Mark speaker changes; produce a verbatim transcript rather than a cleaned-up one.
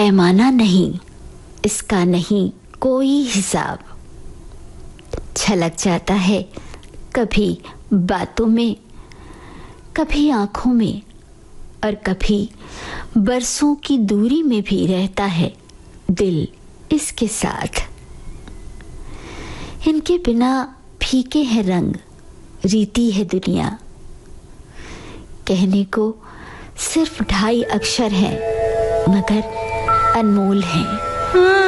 Speaker 1: पैमाना नहीं, इसका नहीं कोई हिसाब। छलक जाता है कभी बातों में, कभी आंखों में, और कभी बरसों की दूरी में भी रहता है दिल इसके साथ। इनके बिना फीके हैं रंग, रीति है दुनिया। कहने को सिर्फ ढाई अक्षर हैं, मगर अनमोल हैं।